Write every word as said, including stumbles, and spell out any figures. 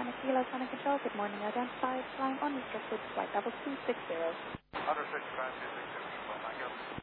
Lima Kilo Center Control. Good morning. Identified flying unrestricted flight level two six zero. Unrestricted flight two six zero.